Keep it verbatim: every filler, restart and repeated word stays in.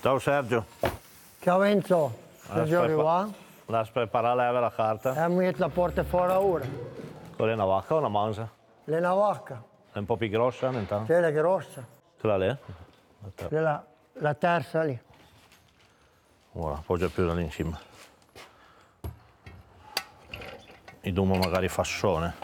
Ciao Sergio. Ciao Enzo, Sergio Aspetta. qua. Lascia preparare la carta. E mi la porta fuori ora. Con una vacca o una manza? Le navacca, È un po' più grossa intanto. quella grossa, Ce l'ha lì? quella, la terza lì. Ora, appoggia più da lì in cima. I dumo magari fassone.